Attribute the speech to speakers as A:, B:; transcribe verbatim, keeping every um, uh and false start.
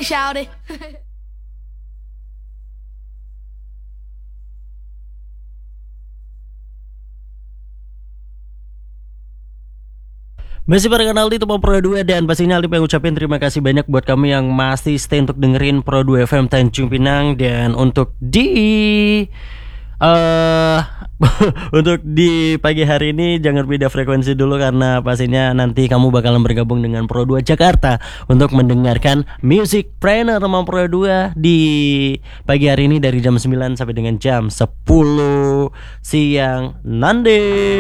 A: shouty.
B: Masih barengan Aldi Tepang Pro dua, dan pastinya Aldi pengen ucapin terima kasih banyak buat kamu yang masih stay untuk dengerin Pro dua F M Tanjung Pinang. Dan untuk di uh, untuk di pagi hari ini jangan beda frekuensi dulu, karena pastinya nanti kamu bakalan bergabung dengan Pro dua Jakarta untuk mendengarkan Music Trainer sama Pro dua di pagi hari ini dari jam sembilan sampai dengan jam sepuluh siang nanti.